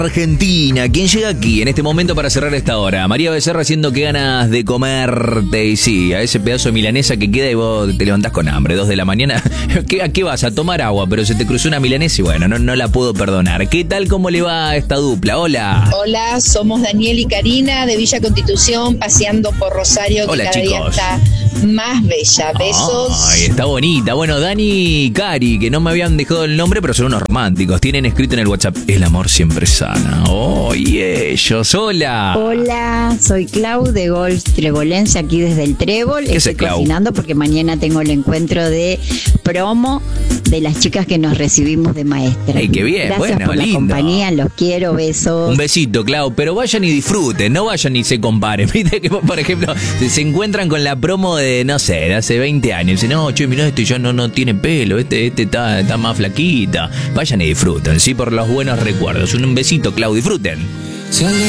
Argentina, ¿quién llega aquí en este momento para cerrar esta hora? María Becerra haciendo que ganas de comerte, y sí, a ese pedazo de milanesa que queda y vos te levantás con hambre, 2 de la mañana. ¿A qué vas? A tomar agua, pero se te cruzó una milanesa y bueno, no la puedo perdonar. ¿Qué tal? ¿Cómo le va a esta dupla? Hola. Hola, somos Daniel y Karina de Villa Constitución, paseando por Rosario, que Hola, cada chicos. día está más bella. Besos. Ay, está bonita. Bueno, Dani y Cari, que no me habían dejado el nombre, pero son unos románticos. Tienen escrito en el WhatsApp: el amor siempre sana. Oh, y ellos, hola. Hola, soy Clau de Golf Trebolense, aquí desde el Trébol. ¿Qué Estoy haces, Clau? cocinando porque mañana tengo el encuentro de promo de las chicas que nos recibimos de maestra. Ay, qué bien, Gracias bueno, por lindo. la compañía, los quiero, besos. Un besito, Clau, pero vayan y disfruten, no vayan y se comparen. Viste que, por ejemplo, se encuentran con la promo de, no sé, de hace 20 años. Dicen, no, che, mirá, este ya no tiene pelo, este está más flaquita. Vayan y disfruten, sí, por los buenos recuerdos. Un besito, Clau, disfruten.